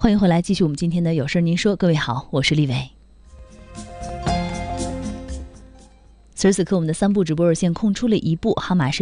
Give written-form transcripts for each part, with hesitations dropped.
欢迎回来，继续我们今天的有事您说。各位好，我是丽伟。此时此刻，我们的3部直播热线空出了一部，号码是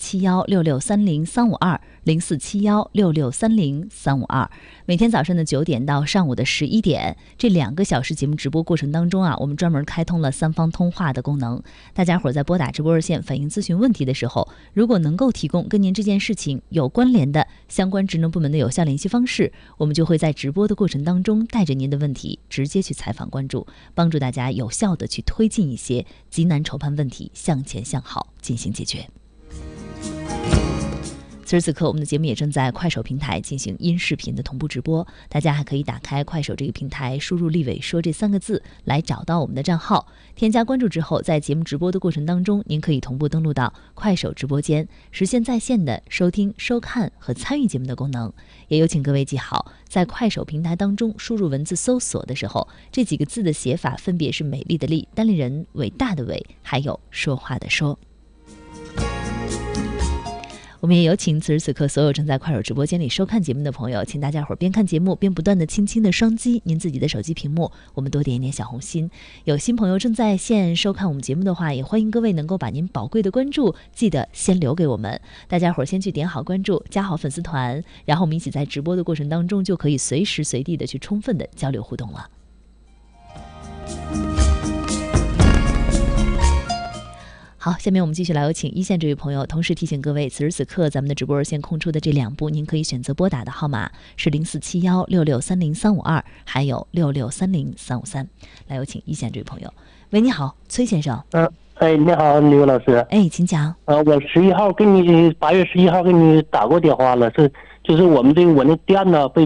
04716630-352，04716630-352。每天早上的9点到上午的11点，这2个小时节目直播过程当中啊，我们专门开通了3方通话的功能。大家伙在拨打直播热线反映咨询问题的时候，如果能够提供跟您这件事情有关联的相关职能部门的有效联系方式，我们就会在直播的过程当中带着您的问题直接去采访关注，帮助大家有效的去推进一些急难愁盼问题向前向好进行解决。此时此刻，我们的节目也正在快手平台进行音视频的同步直播，大家还可以打开快手这个平台，输入“丽伟说”这3个字来找到我们的账号，添加关注之后，在节目直播的过程当中，您可以同步登录到快手直播间，实现在线的收听、收看和参与节目的功能。也有请各位记好，在快手平台当中输入文字搜索的时候，这几个字的写法分别是美丽的丽、单立人伟大的伟，还有说话的说。我们也有请此时此刻所有正在快手直播间里收看节目的朋友，请大家伙边看节目边不断的轻轻的双击您自己的手机屏幕，我们多点一点小红心。有新朋友正在线收看我们节目的话，也欢迎各位能够把您宝贵的关注记得先留给我们。大家伙先去点好关注，加好粉丝团，然后我们一起在直播的过程当中就可以随时随地的去充分的交流互动了。好，下面我们继续来有请一线这位朋友，同时提醒各位，此时此刻咱们的直播热线空出的这2部，您可以选择拨打的号码是04716630-352，还有6630-353。来有请一线这位朋友。喂，你好，崔先生。 你好，李伟老师。 请讲。 我11号8月11号给你打过电话了，就是我那店呢被